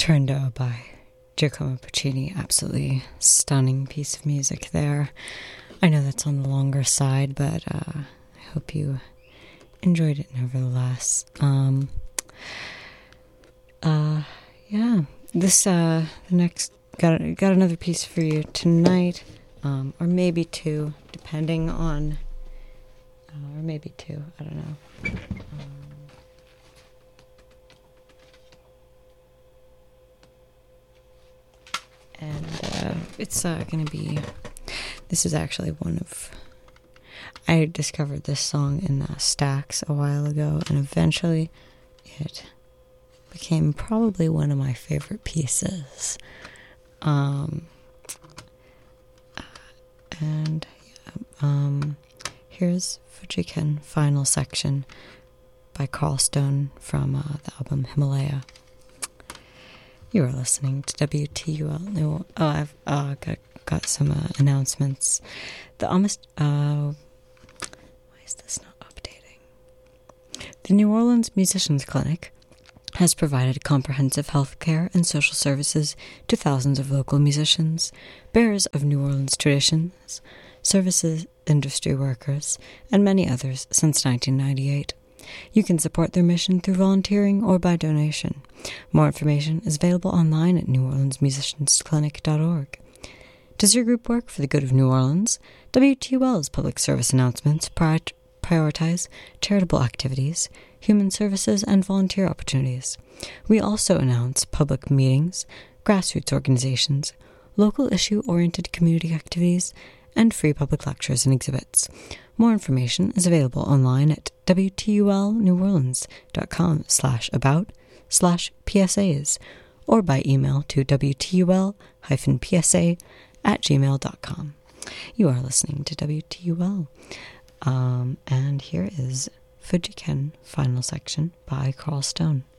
Turandot by Giacomo Puccini. Absolutely stunning piece of music there. I know that's on the longer side, but I hope you enjoyed it nevertheless. This the next got another piece for you tonight, or maybe two, depending on, or maybe two. I don't know. And it's going to be, this is actually one of, I discovered this song in Stax a while ago, and eventually it became probably one of my favorite pieces. Here's Fujiken Final Section by Carl Stone from the album Himalaya. You are listening to WTUL. I've got some announcements. Why is this not updating? The New Orleans Musicians Clinic has provided comprehensive health care and social services to thousands of local musicians, bearers of New Orleans traditions, services industry workers, and many others since 1998. You can support their mission through volunteering or by donation. More information is available online at neworleansmusiciansclinic.org. Does your group work for the good of New Orleans? WTUL's public service announcements prioritize charitable activities, human services, and volunteer opportunities. We also announce public meetings, grassroots organizations, local issue-oriented community activities, and free public lectures and exhibits. More information is available online at wtulneworleans.com/about/PSAs or by email to wtul-psa@gmail.com. You are listening to WTUL. And here is Fujiken Final Section by Carl Stone.